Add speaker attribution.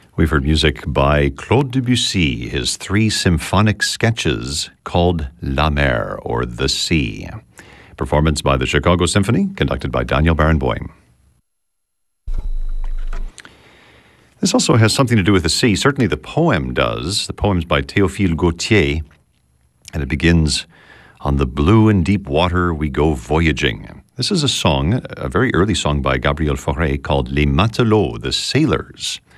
Speaker 1: We've heard music by Claude Debussy, his 3 symphonic sketches called La Mer, or The Sea. Performance by the Chicago Symphony, conducted by Daniel Barenboim. This also has something to do with the sea. Certainly the poem does. The poem's by Théophile Gautier, and it begins, "On the blue and deep water we go voyaging." This is a song, a very early song by Gabriel Fauré called Les Matelots, the Sailors.